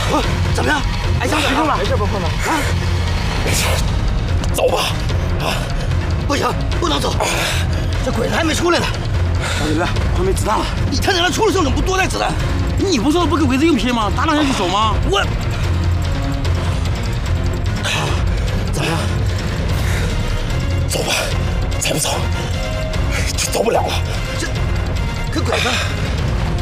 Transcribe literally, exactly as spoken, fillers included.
我怎么样？挨枪打了？没事吧，胖子？啊， 没事，走吧。啊， 不行，不能走，这鬼子还没出来呢。 大哥哥，快没子弹了！ 你他娘的出了声怎么不多带子弹？ 你不说不给鬼子硬拼吗？打两下就走吗？ 我怎么样？ 走吧，再不走就走不了了。 这可鬼子